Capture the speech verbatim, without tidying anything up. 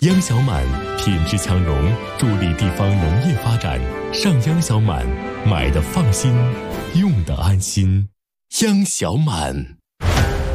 央小满品质强农，助力地方农业发展。上央小满，买的放心，用的安心。央小满。